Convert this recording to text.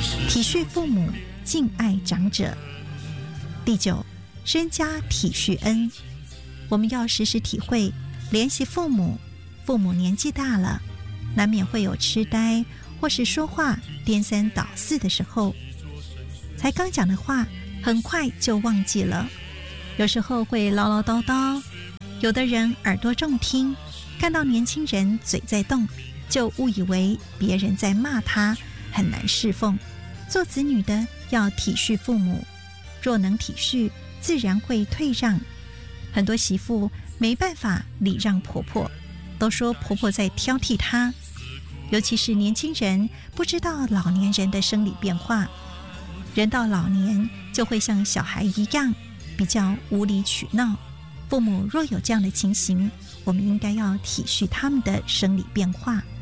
体恤父母，敬爱长者。第9，身家体恤恩。我们要时时体会怜惜父母，父母年纪大了，难免会有痴呆或是说话颠三倒四的时候，才刚讲的话很快就忘记了，有时候会唠唠叨叨。有的人耳朵重听，看到年轻人嘴在动，就误以为别人在骂他，很难侍奉。做子女的要体恤父母，若能体恤，自然会退让。很多媳妇没办法礼让婆婆，都说婆婆在挑剔她。尤其是年轻人不知道老年人的生理变化，人到老年就会像小孩一样，比较无理取闹。父母若有这样的情形，我们应该要体恤他们的生理变化。